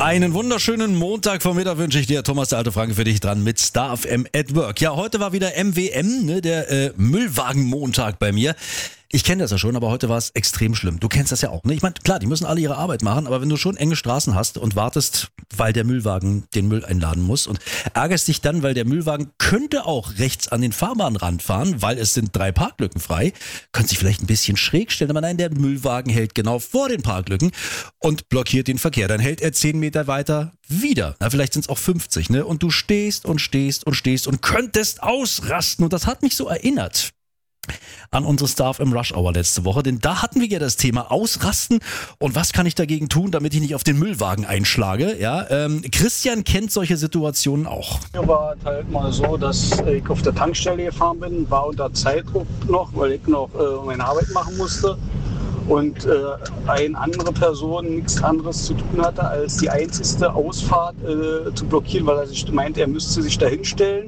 Einen wunderschönen Montagvormittag wünsche ich dir, Thomas der alte Franke, für dich dran mit Star FM at Work. Ja, heute war wieder MWM, ne, der Müllwagenmontag bei mir. Ich kenne das ja schon, aber heute war es extrem schlimm. Du kennst das ja auch, ne? Ich meine, klar, die müssen alle ihre Arbeit machen, aber wenn du schon enge Straßen hast und wartest, weil der Müllwagen den Müll einladen muss und ärgerst dich dann, weil der Müllwagen könnte auch rechts an den Fahrbahnrand fahren, weil es sind 3 Parklücken frei, könnte sich vielleicht ein bisschen schräg stellen, aber nein, der Müllwagen hält genau vor den Parklücken und blockiert den Verkehr. Dann hält er 10 Meter weiter wieder. Na, vielleicht sind es auch 50, ne? Und du stehst und könntest ausrasten. Und das hat mich so erinnert an unsere Star FM Rush Hour letzte Woche, denn da hatten wir ja das Thema Ausrasten und was kann ich dagegen tun, damit ich nicht auf den Müllwagen einschlage. Ja, Christian kennt solche Situationen auch. Mir war halt mal so, dass ich auf der Tankstelle gefahren bin, war unter Zeitdruck noch, weil ich noch meine Arbeit machen musste und eine andere Person nichts anderes zu tun hatte, als die einzigste Ausfahrt zu blockieren, weil er sich meint, er müsste sich da hinstellen.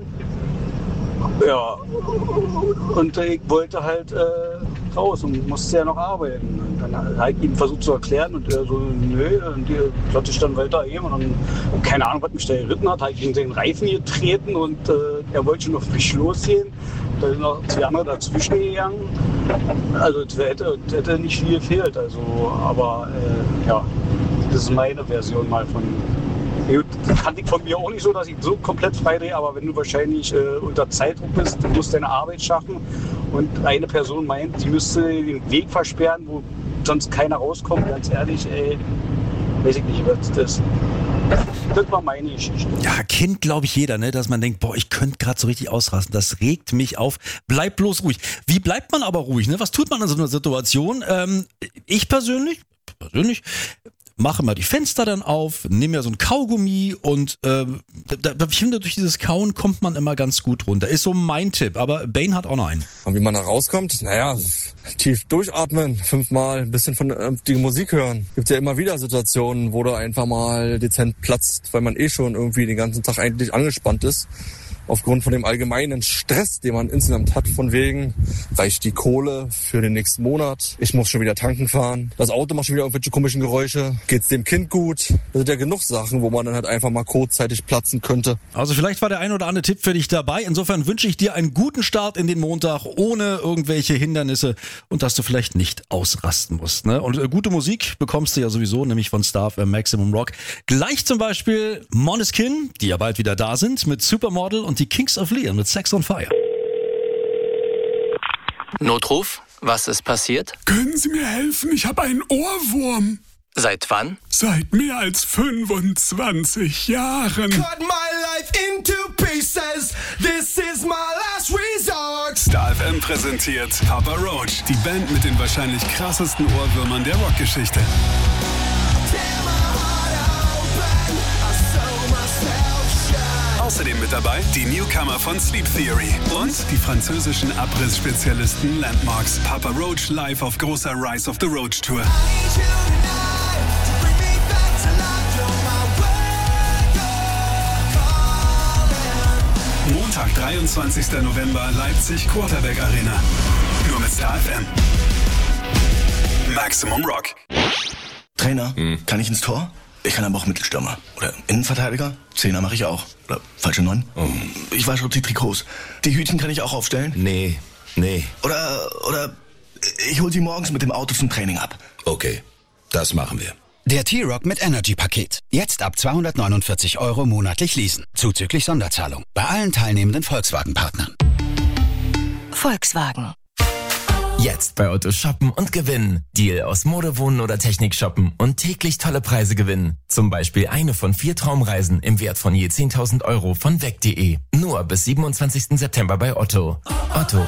Ja, und ich wollte halt raus und musste ja noch arbeiten. Und dann habe ich ihm versucht zu erklären und er so, nö, und die sollte ich dann weiter eben. Und dann, keine Ahnung, was mich da geritten hat, habe ich gegen den Reifen getreten und er wollte schon auf mich losgehen. Da sind noch 2 andere dazwischen gegangen. Also es hätte nicht viel gefehlt. Also, aber ja, das ist meine Version mal von. Das kannte ich von mir auch nicht so, dass ich so komplett frei drehe, aber wenn du wahrscheinlich unter Zeitdruck bist, du musst deine Arbeit schaffen und eine Person meint, sie müsste den Weg versperren, wo sonst keiner rauskommt, ganz ehrlich, weiß ich nicht, was das ist. Das war meine Geschichte. Ja, kennt, glaube ich, jeder, ne, dass man denkt, boah, ich könnte gerade so richtig ausrasten. Das regt mich auf. Bleib bloß ruhig. Wie bleibt man aber ruhig, ne? Was tut man in so einer Situation? Ich persönlich mache mal die Fenster dann auf, nehme ja so ein Kaugummi und ich finde, durch dieses Kauen kommt man immer ganz gut runter. Ist so mein Tipp, aber Bane hat auch noch einen. Und wie man da rauskommt? Naja, tief durchatmen, 5-mal ein bisschen die Musik hören. Gibt ja immer wieder Situationen, wo du einfach mal dezent platzt, weil man schon irgendwie den ganzen Tag eigentlich angespannt ist. Aufgrund von dem allgemeinen Stress, den man insgesamt hat, von wegen, reicht die Kohle für den nächsten Monat, ich muss schon wieder tanken fahren, das Auto macht schon wieder irgendwelche komischen Geräusche, geht's dem Kind gut? Das sind ja genug Sachen, wo man dann halt einfach mal kurzzeitig platzen könnte. Also vielleicht war der ein oder andere Tipp für dich dabei. Insofern wünsche ich dir einen guten Start in den Montag, ohne irgendwelche Hindernisse und dass du vielleicht nicht ausrasten musst. Ne? Und gute Musik bekommst du ja sowieso, nämlich von Star FM Maximum Rock. Gleich zum Beispiel Måneskin, die ja bald wieder da sind, mit Supermodel und die Kings of Leon mit Sex on Fire. Notruf, was ist passiert? Können Sie mir helfen? Ich habe einen Ohrwurm. Seit wann? Seit mehr als 25 Jahren. Cut my life into pieces. This is my last resort. Star FM präsentiert Papa Roach, die Band mit den wahrscheinlich krassesten Ohrwürmern der Rockgeschichte. Außerdem mit dabei die Newcomer von Sleep Theory und die französischen Abriss-Spezialisten Landmarks. Papa Roach live auf großer Rise of the Roach Tour. Montag, 23. November, Leipzig, Quarterback Arena. Nur mit Star FM. Maximum Rock. Trainer, kann ich ins Tor? Ich kann aber auch Mittelstürmer. Oder Innenverteidiger. 10er mache ich auch. Oder falsche 9. Ich wasche auch die Trikots. Die Hütchen kann ich auch aufstellen? Nee. Oder ich hole sie morgens mit dem Auto zum Training ab. Okay, das machen wir. Der T-Rock mit Energy-Paket. Jetzt ab 249 € monatlich leasen. Zuzüglich Sonderzahlung. Bei allen teilnehmenden Volkswagen-Partnern. Volkswagen. Jetzt bei Otto shoppen und gewinnen. Deal aus Mode, Wohnen oder Technik shoppen und täglich tolle Preise gewinnen. Zum Beispiel eine von 4 Traumreisen im Wert von je 10.000 € von weg.de. Nur bis 27. September bei Otto. Otto.